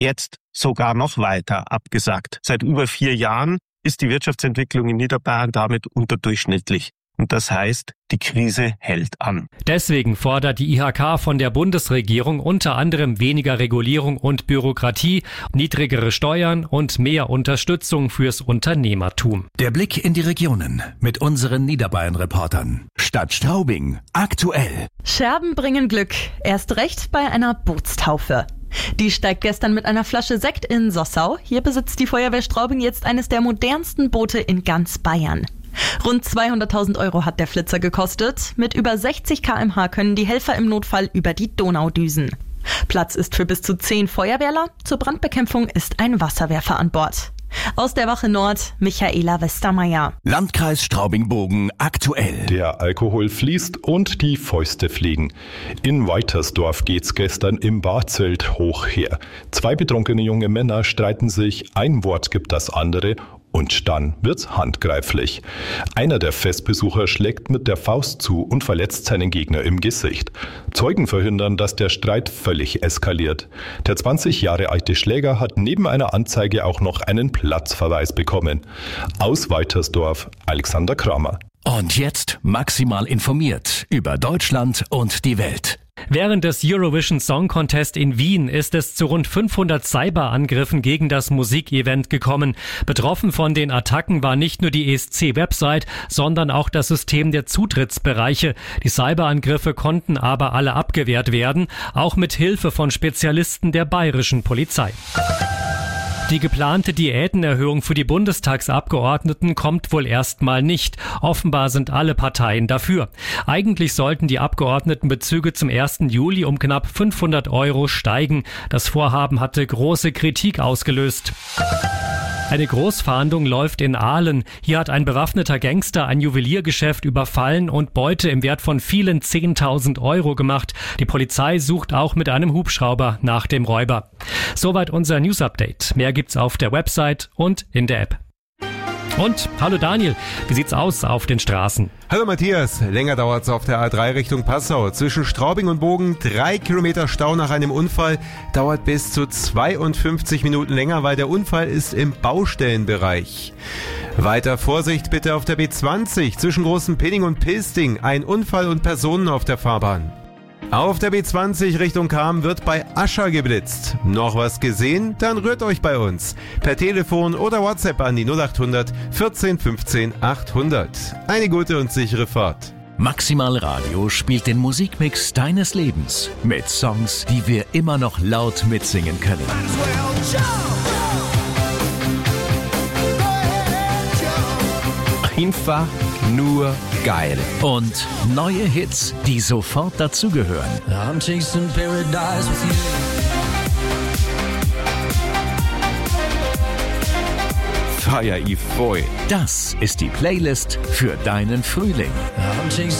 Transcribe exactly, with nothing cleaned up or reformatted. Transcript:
jetzt sogar noch weiter abgesagt. Seit über vier Jahren ist die Wirtschaftsentwicklung in Niederbayern damit unterdurchschnittlich. Und das heißt, die Krise hält an. Deswegen fordert die I H K von der Bundesregierung unter anderem weniger Regulierung und Bürokratie, niedrigere Steuern und mehr Unterstützung fürs Unternehmertum. Der Blick in die Regionen mit unseren Niederbayern-Reportern. Stadt Straubing, aktuell. Scherben bringen Glück, erst recht bei einer Bootstaufe. Die steigt gestern mit einer Flasche Sekt in Sossau. Hier besitzt die Feuerwehr Straubing jetzt eines der modernsten Boote in ganz Bayern. Rund zweihunderttausend Euro hat der Flitzer gekostet. Mit über sechzig Kilometer pro Stunde können die Helfer im Notfall über die Donau düsen. Platz ist für bis zu zehn Feuerwehrler. Zur Brandbekämpfung ist ein Wasserwerfer an Bord. Aus der Wache Nord, Michaela Westermeier. Landkreis Straubing-Bogen, aktuell. Der Alkohol fließt und die Fäuste fliegen. In Weitersdorf geht's gestern im Barzelt hoch her. Zwei betrunkene junge Männer streiten sich, ein Wort gibt das andere und dann wird's handgreiflich. Einer der Festbesucher schlägt mit der Faust zu und verletzt seinen Gegner im Gesicht. Zeugen verhindern, dass der Streit völlig eskaliert. Der zwanzig Jahre alte Schläger hat neben einer Anzeige auch noch einen Platzverweis bekommen. Aus Weitersdorf, Alexander Kramer. Und jetzt maximal informiert über Deutschland und die Welt. Während des Eurovision Song Contest in Wien ist es zu rund fünfhundert Cyberangriffen gegen das Musikevent gekommen. Betroffen von den Attacken war nicht nur die E S C-Website, sondern auch das System der Zutrittsbereiche. Die Cyberangriffe konnten aber alle abgewehrt werden, auch mit Hilfe von Spezialisten der bayerischen Polizei. Die geplante Diätenerhöhung für die Bundestagsabgeordneten kommt wohl erstmal nicht. Offenbar sind alle Parteien dafür. Eigentlich sollten die Abgeordnetenbezüge zum ersten Juli um knapp fünfhundert Euro steigen. Das Vorhaben hatte große Kritik ausgelöst. Eine Großfahndung läuft in Aalen. Hier hat ein bewaffneter Gangster ein Juweliergeschäft überfallen und Beute im Wert von vielen zehntausend Euro gemacht. Die Polizei sucht auch mit einem Hubschrauber nach dem Räuber. Soweit unser News-Update. Mehr gibt's auf der Website und in der App. Und, hallo Daniel, wie sieht's aus auf den Straßen? Hallo Matthias, länger dauert's auf der A drei Richtung Passau. Zwischen Straubing und Bogen drei Kilometer Stau nach einem Unfall. Dauert bis zu zweiundfünfzig Minuten länger, weil der Unfall ist im Baustellenbereich. Weiter Vorsicht bitte auf der B zwanzig zwischen Großen Pinning und Pilsting. Ein Unfall und Personen auf der Fahrbahn. Auf der B zwanzig Richtung Cham wird bei Ascher geblitzt. Noch was gesehen? Dann rührt euch bei uns. Per Telefon oder WhatsApp an die null acht hundert vierzehn fünfzehn achthundert. Eine gute und sichere Fahrt. Maximal Radio spielt den Musikmix deines Lebens mit Songs, die wir immer noch laut mitsingen können. Einfach nur geil. Und neue Hits, die sofort dazugehören. I'm chasing paradise with you. Feier ich voll. Das ist die Playlist für deinen Frühling. I'm chasing